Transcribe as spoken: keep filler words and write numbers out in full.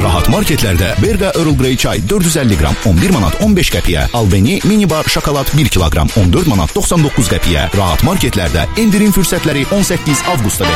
Rahat marketlərdə Berqa Earl Grey çay dörd yüz əlli qram on bir manat on beş qəpiyə, Albeni mini bar şokolad bir kiloqram on dörd manat doxsan doqquz qəpiyə. Rahat marketlərdə endirim fürsətləri on səkkiz avqustadək.